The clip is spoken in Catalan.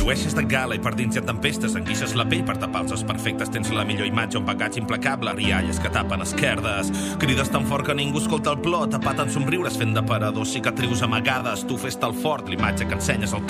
Llueixes de gala i per dins hi ha tempestes, enguixes la pell per tapar els perfectes, tens la millor imatge, un bagatge implacable, rialles que tapen esquerdes, crides tan fort que ningú escolta el plor, tapat en somriures fent d'aparador, cicatrius amagades, tu fes-te el fort, l'imatge que ensenyes el